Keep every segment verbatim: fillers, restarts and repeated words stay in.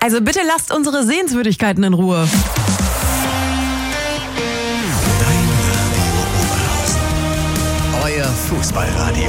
Also bitte lasst unsere Sehenswürdigkeiten in Ruhe. Dein Radio Oberhausen. Euer Fußballradio.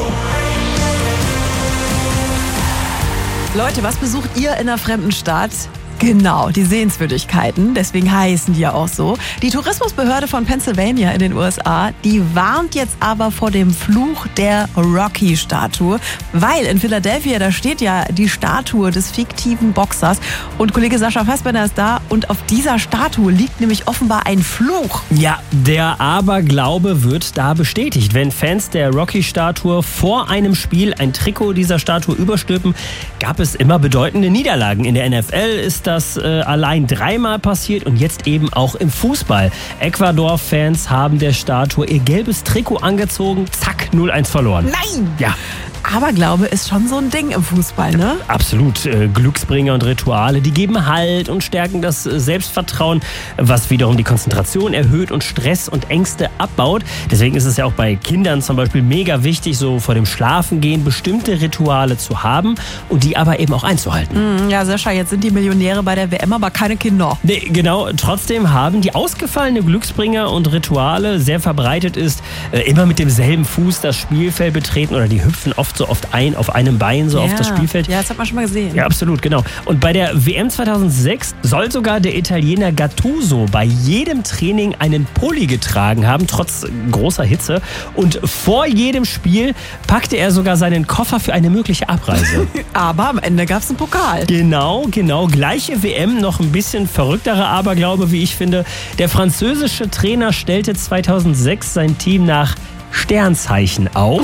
Leute, was besucht ihr in einer fremden Stadt? Genau, die Sehenswürdigkeiten, deswegen heißen die ja auch so. Die Tourismusbehörde von Pennsylvania in den U S A, die warnt jetzt aber vor dem Fluch der Rocky-Statue, weil in Philadelphia, da steht ja die Statue des fiktiven Boxers und Kollege Sascha Fassbender ist da und auf dieser Statue liegt nämlich offenbar ein Fluch. Ja, der Aberglaube wird da bestätigt. Wenn Fans der Rocky-Statue vor einem Spiel ein Trikot dieser Statue überstülpen, gab es immer bedeutende Niederlagen. In der N F L ist das äh, allein dreimal passiert und jetzt eben auch im Fußball. Ecuador-Fans haben der Statue ihr gelbes Trikot angezogen, zack, null eins verloren. Nein! Ja. Aberglaube ist schon so ein Ding im Fußball, ne? Absolut. Äh, Glücksbringer und Rituale, die geben Halt und stärken das äh, Selbstvertrauen, was wiederum die Konzentration erhöht und Stress und Ängste abbaut. Deswegen ist es ja auch bei Kindern zum Beispiel mega wichtig, so vor dem Schlafengehen bestimmte Rituale zu haben und die aber eben auch einzuhalten. Mm, ja, Sascha, jetzt sind die Millionäre bei der W M, aber keine Kinder. Nee, genau. Trotzdem haben die ausgefallene Glücksbringer und Rituale sehr verbreitet ist, äh, immer mit demselben Fuß das Spielfeld betreten oder die hüpfen oft so oft ein auf einem Bein so ja. auf das Spielfeld. Ja, das hat man schon mal gesehen. Ja, absolut, genau. Und bei der W M zweitausendsechs soll sogar der Italiener Gattuso bei jedem Training einen Pulli getragen haben, trotz großer Hitze. Und vor jedem Spiel packte er sogar seinen Koffer für eine mögliche Abreise. Aber am Ende gab es einen Pokal. Genau, genau. Gleiche W M, noch ein bisschen verrückterer Aberglaube, wie ich finde. Der französische Trainer stellte zweitausendsechs sein Team nach Sternzeichen auf.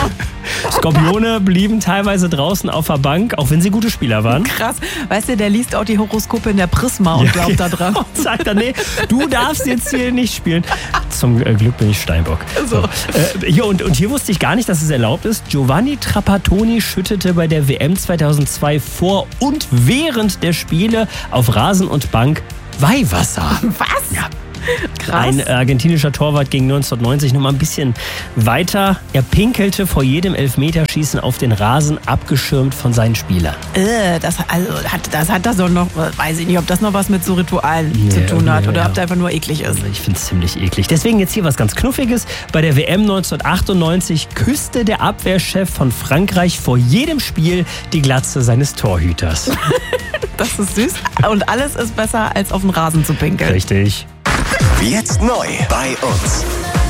Skorpione blieben teilweise draußen auf der Bank, auch wenn sie gute Spieler waren. Krass. Weißt du, der liest auch die Horoskope in der Prisma und ja, glaubt da dran. Und sagt dann, nee, du darfst jetzt hier nicht spielen. Zum Glück bin ich Steinbock. So. Äh, hier, und, und hier wusste ich gar nicht, dass es erlaubt ist. Giovanni Trapattoni schüttete bei der W M zweitausendzwei vor und während der Spiele auf Rasen und Bank Weihwasser. Was? Ja. Krass. Ein argentinischer Torwart ging neunzehnhundertneunzig noch mal ein bisschen weiter. Er pinkelte vor jedem Elfmeterschießen auf den Rasen, abgeschirmt von seinen Spielern. Äh, das, also, hat, das hat das doch noch, weiß ich nicht, ob das noch was mit so Ritualen Ja, zu tun hat ja, oder ja. ob der einfach nur eklig ist. Also ich finde es ziemlich eklig. Deswegen jetzt hier was ganz Knuffiges. Bei der W M neunzehnhundertachtundneunzig küsste der Abwehrchef von Frankreich vor jedem Spiel die Glatze seines Torhüters. Das ist süß und alles ist besser, als auf den Rasen zu pinkeln. Richtig. Jetzt neu bei uns.